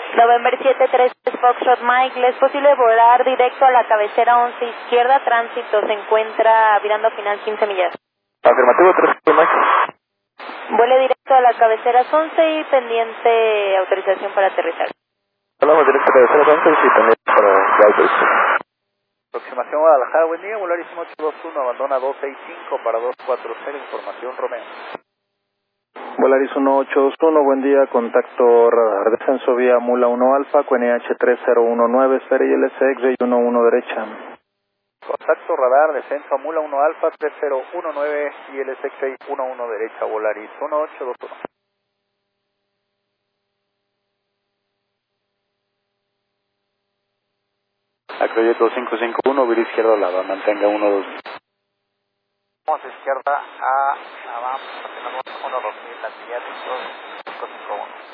November 73 Foxtrot Mike, ¿le es posible volar directo a la cabecera 11 izquierda? Tránsito se encuentra virando final 15 millas. Afirmativo 3 Mike. Vuele directo a la cabecera 11 y pendiente autorización para aterrizar. Hablamos directo a la cabecera 11 y pendiente para la autorización. Aproximación Guadalajara, buen día, Volaris 1821, abandona 265 para 240, información Romeo. Volaris 1821, buen día, contacto radar, descenso vía Mula 1 Alfa, QNH 3019, esfera ILS X-Ray 11 derecha. Contacto radar, descenso a Mula 1 Alfa 3019 y el X-Ray 11 derecha, Volaris 1821. Acrojet 2551, vira izquierda al lado, mantenga 12. Vamos a izquierda a, vamos, tenemos 12000, la silla de 551.